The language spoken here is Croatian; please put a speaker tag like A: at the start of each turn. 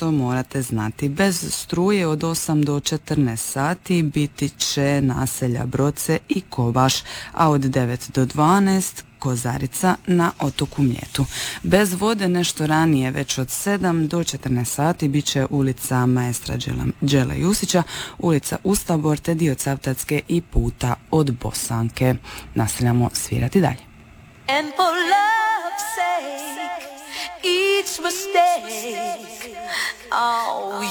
A: što morate znati. Bez struje od 8 do 14 sati biti će naselja Broce i Kobaš, a od 9 do 12 Kozarica na otoku Mljetu. Bez vode nešto ranije, već od 7 do 14 sati, bit će ulica Maestra Đela Jusića, ulica Ustabor te dio Cavtatske i puta od Bosanke. Nastavljamo svirati dalje.
B: And for love's sake, each mistake, oh,